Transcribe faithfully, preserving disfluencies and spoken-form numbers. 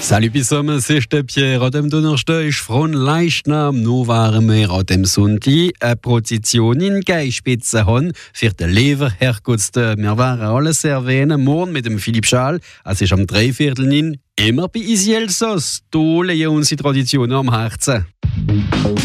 Salut zusammen, c'est Pierre. An dem Donnerstag ist von Leichnam. Nu waren wir an dem Sonntag eine Prozession in Geispitze haben für den Leverherrgotste. Wir waren alles erwähnen. Morgen mit dem Philipp Schall. Es ist am Dreiviertel in immer bei Isielsos. Da legen unsere Traditionen am Herzen.